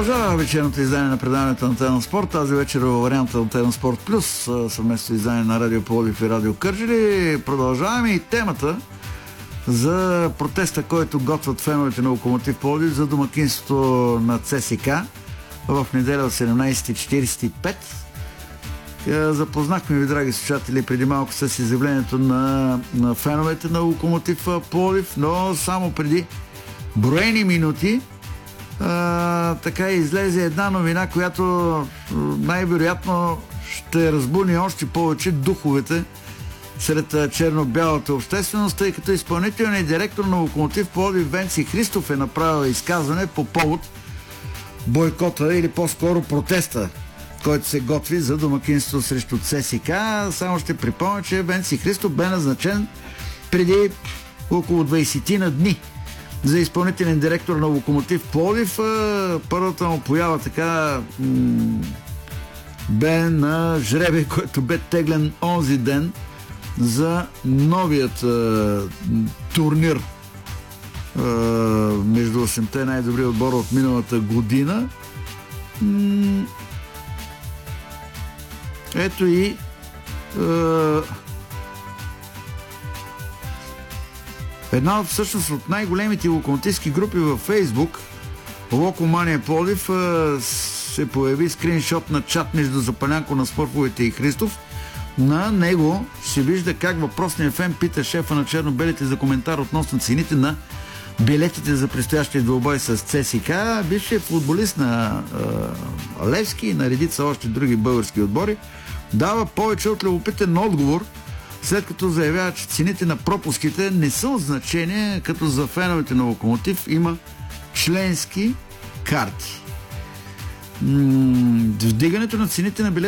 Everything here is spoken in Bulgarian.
Продължава вечерното издание на предаването на Тема Спорт. Тази вечер във варианта на Тема Спорт Плюс, съвместно издание на Радио Пловдив и Радио Кърджали. Продължаваме и темата за протеста, който готвят феновете на Локомотив Пловдив за домакинството на ЦСК в неделя от 17:45. Запознахме ви, драги слушатели, преди малко с изявлението на феновете на Локомотив Пловдив, но само преди броени минути така излезе една новина, която най-вероятно ще разбуни още повече духовете сред черно-бялата общественост, тъй като изпълнителният директор на Локомотив Пловдив Венци Христов е направил изказване по повод бойкота или по-скоро протеста, който се готви за домакинство срещу ЦСК. Само ще припомня, че Венци Христов бе назначен преди около 20 на дни за изпълнителен директор на Локомотив Пловдив. Първата му поява така бе на жребий, който бе теглен онзи ден за новият турнир между 8-те най-добри отбора от миналата година. Ето и една всъщност от най-големите локомотивски групи във Фейсбук, Локомания Пловдив, се появи скриншот на чат между Запалянко на Спортовете и Христов. На него се вижда как въпросният фен пита шефа на черно-белите за коментар относно цените на билетите за предстоящия двубой с ЦСК. Бившият футболист на Левски и на редица още други български отбори дава повече от любопитен отговор, след като заявява, че цените на пропуските не са от значение, като за феновете на Локомотив има членски карти. Вдигането на цените на билетите